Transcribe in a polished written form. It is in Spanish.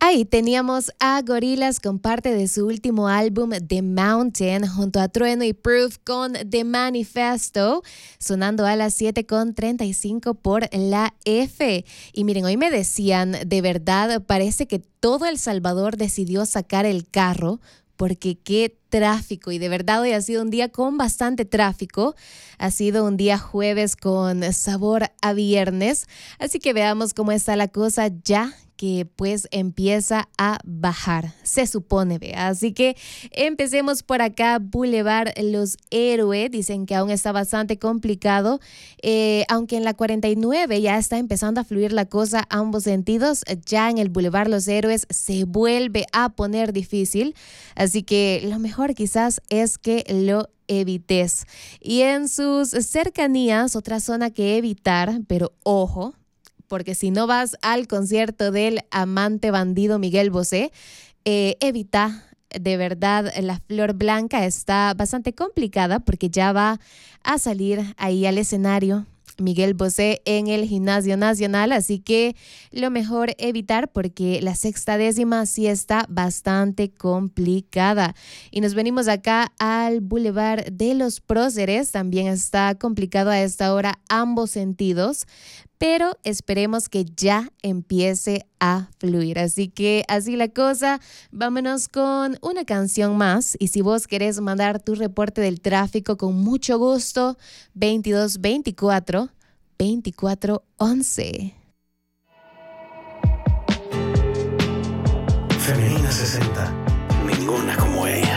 Ahí teníamos a Gorillaz con parte de su último álbum The Mountain junto a Trueno y Proof con The Manifesto, sonando a las 7:35 por la F. Y miren, hoy me decían, de verdad, parece que todo El Salvador decidió sacar el carro porque qué tráfico, y de verdad hoy ha sido un día con bastante tráfico, ha sido un día jueves con sabor a viernes, así que veamos cómo está la cosa ya que pues empieza a bajar, se supone, vea. Así que empecemos por acá, Boulevard Los Héroes, dicen que aún está bastante complicado, aunque en la 49 ya está empezando a fluir la cosa a ambos sentidos, ya en el Boulevard Los Héroes se vuelve a poner difícil, así que lo mejor quizás es que lo evites. Y en sus cercanías, otra zona que evitar, pero ojo, porque si no vas al concierto del amante bandido Miguel Bosé, evita, de verdad, la Flor Blanca está bastante complicada porque ya va a salir ahí al escenario Miguel Bosé en el Gimnasio Nacional, así que lo mejor evitar porque la 60ª sí está bastante complicada. Y nos venimos acá al Boulevard de los Próceres, también está complicado a esta hora ambos sentidos, pero esperemos que ya empiece a fluir. Así que así la cosa, vámonos con una canción más. Y si vos querés mandar tu reporte del tráfico, con mucho gusto, 2224 2411. Femenina 60, ninguna como ella.